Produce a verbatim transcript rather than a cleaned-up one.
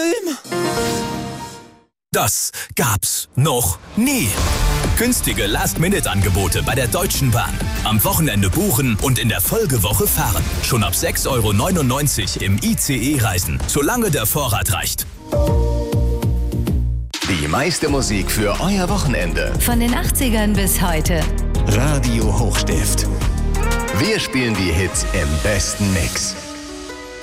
Film. Das gab's noch nie. Günstige Last-Minute-Angebote bei der Deutschen Bahn. Am Wochenende buchen und in der Folgewoche fahren. Schon ab sechs Euro neunundneunzig im I C E-Reisen, solange der Vorrat reicht. Die meiste Musik für euer Wochenende. Von den achtzigern bis heute. Radio Hochstift. Wir spielen die Hits im besten Mix.